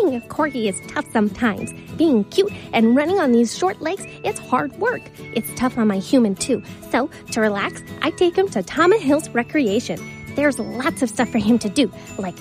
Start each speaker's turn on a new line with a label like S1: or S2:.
S1: Being a corgi is tough sometimes. Being cute and running on these short legs, it's hard work. It's tough on my human too. So, to relax, I take him to Tama Hills Recreation. There's lots of stuff for him to do, like